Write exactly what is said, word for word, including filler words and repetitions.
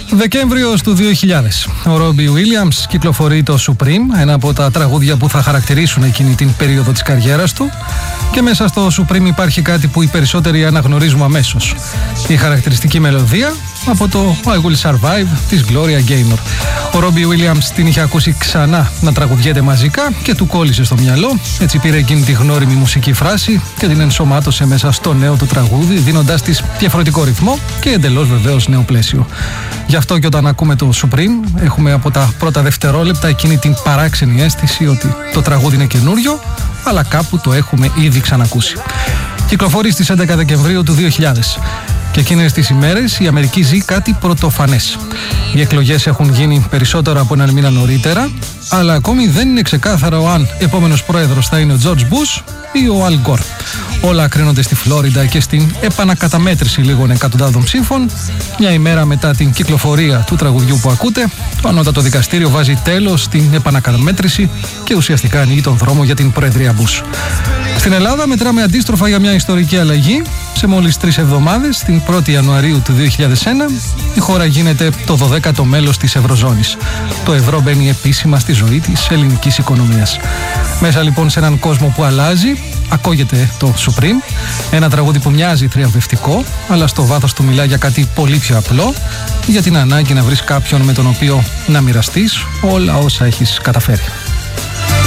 Δεκέμβριος του δύο χιλιάδες. Ο Ρόμπι Βίλιαμς κυκλοφορεί το Supreme, ένα από τα τραγούδια που θα χαρακτηρίσουν εκείνη την περίοδο της καριέρας του. Και μέσα στο Supreme υπάρχει κάτι που οι περισσότεροι αναγνωρίζουμε αμέσως. Η χαρακτηριστική μελωδία από το I Will Survive της Gloria Gaynor. Ο Ρόμπι Βίλιαμς την είχε ακούσει ξανά να τραγουδιέται μαζικά και του κόλλησε στο μυαλό. Έτσι πήρε εκείνη τη γνώριμη μουσική φράση και την ενσωμάτωσε μέσα στο νέο του τραγούδι, δίνοντάς της διαφορετικό ρυθμό και εντελώς βεβαίως νέο πλαίσιο. Γι' αυτό και όταν ακούμε το Supreme, έχουμε από τα πρώτα δευτερόλεπτα εκείνη την παράξενη αίσθηση ότι το τραγούδι είναι καινούριο, αλλά κάπου το έχουμε ήδη ξανακούσει. Κυκλοφορεί στις έντεκα Δεκεμβρίου του δύο χιλιάδες. Και εκείνες τις ημέρες η Αμερική ζει κάτι πρωτοφανές. Οι εκλογές έχουν γίνει περισσότερο από έναν μήνα νωρίτερα, αλλά ακόμη δεν είναι ξεκάθαρο αν επόμενος πρόεδρος θα είναι ο George Bush ή ο Al Gore. Όλα κρίνονται στη Φλόριντα και στην επανακαταμέτρηση λίγων εκατοντάδων ψήφων. Μια ημέρα μετά την κυκλοφορία του τραγουδιού που ακούτε, το ανώτατο δικαστήριο βάζει τέλος στην επανακαταμέτρηση και ουσιαστικά ανοίγει τον δρόμο για την προεδρία Bush. Στην Ελλάδα μετράμε αντίστροφα για μια ιστορική αλλαγή. Σε μόλις τρεις εβδομάδες, την πρώτη Ιανουαρίου του δύο χιλιάδες ένα, η χώρα γίνεται το δωδέκατο μέλος της Ευρωζώνης. Το ευρώ μπαίνει επίσημα στη ζωή της ελληνικής οικονομίας. Μέσα λοιπόν σε έναν κόσμο που αλλάζει, ακούγεται το Supreme, ένα τραγούδι που μοιάζει θριαμβευτικό, αλλά στο βάθος του μιλά για κάτι πολύ πιο απλό, για την ανάγκη να βρεις κάποιον με τον οποίο να μοιραστείς όλα όσα έχεις καταφέρει.